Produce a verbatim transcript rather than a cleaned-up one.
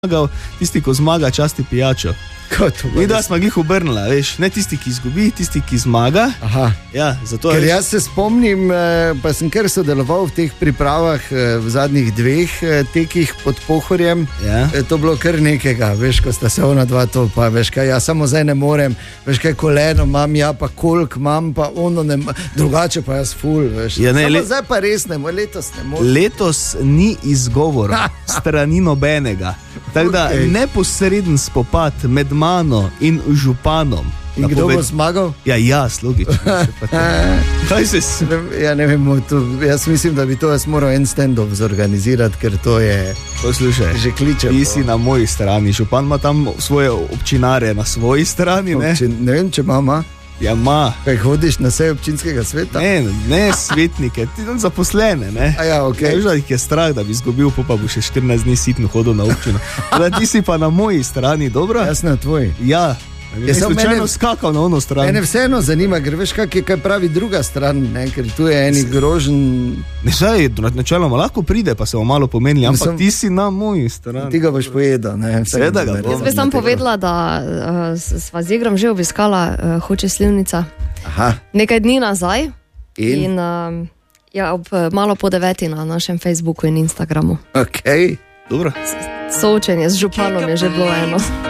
tisti, ko zmaga, časti pijačo. Mi da smo glih obrnila, veš, ne tisti, ki izgubi, tisti, ki zmaga. Aha. Ja, zato Ker veš, jaz se spomnim, pa sem kar sodeloval v teh pripravah v zadnjih dveh tekih pod Pohorjem. Ja. To bilo kar nekega, veš, ko sta se ona dva to, pa veš kaj, ja samo zdaj ne morem, veš kaj, koleno imam, ja pa kolik imam, pa ono ne, drugače pa jaz ful, veš. Ja, ne, samo le... zdaj pa res ne, letos ne morem. Letos ni izgovora strani nobenega. Tako da Okay. neposreden spopad med mano in županom. In kdo bo zmagal? Ja, jaz, logično. Kaj se s... Ja, ne vem, to, jaz mislim, da bi to jaz moral en stand-up zorganizirati, ker to je... Poslušaj, že kliče. Ti si na moji strani, župan ima tam svoje občinare na svoji strani, ne? Občin, ne vem, če mama. Ja, ma. Kaj hodiš na seje občinskega sveta? Ne, ne svetnike, ti tam zaposlene, ne? A ja, okej. Okay. Jih je strah, da bi izgubil, pa bo še štirinajst dni sitno hodil na občino. Da ti si pa na moji strani, dobro? Jaz na tvoji. Ja. Je slučajno skakal na ono stran. Mene vseeno zanima, ker veš, kak je, kaj pravi druga stran, ne? Ker tu je eni grožen... Ne, saj, načeloma lahko pride, pa se bomo malo pomenili, ampak Mislim, ti si na moji strani. Ti ga boš pojedal, ne? Seveda ga bom. Jaz bi sam povedala, da uh, sva z Igrom že obiskala uh, Hoče Slivnica. Aha. Nekaj dni nazaj. In? In uh, ja, ob, malo po deveti na našem Facebooku in Instagramu. Okej. Dobro. Soočenje z županom je že bilo eno.